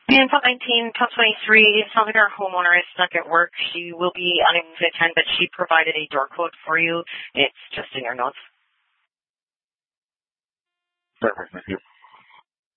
And pump 19, pump 23, it sounds like our homeowner is stuck at work. She will be unable to attend, but she provided a door code for you. It's just in your notes. Perfect, thank you.